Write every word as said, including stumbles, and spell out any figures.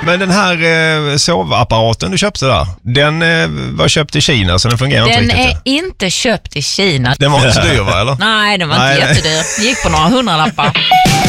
Men den här eh, sovapparaten du köpte där, den eh, var köpt i Kina så den fungerar den inte riktigt. Den är inte köpt i Kina. Den var inte så dyr va, eller? Nej, den var Nej, inte nej. jättedyr. Gick på några hundralappar.